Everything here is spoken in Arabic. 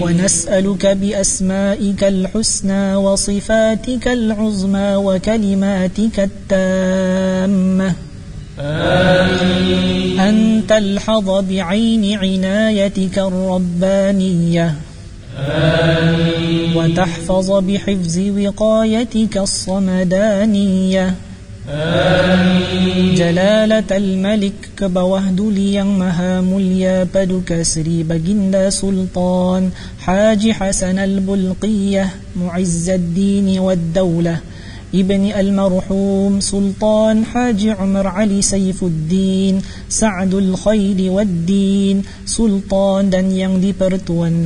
ونسألك بأسمائك الحسنى وصفاتك العظمى وكلماتك التامة أن تلحظ بعين عنايتك الربانية وتحفظ بحفظ وقايتك الصمدانية جلالة الملك كبوهدلي مهامليا بدك سري بجند سلطان حاج حسن البلقية معز الدين والدولة ابن المرحوم سلطان حاج عمر علي سيف الدين سعد الخير والدين سلطان dan yang dipertuan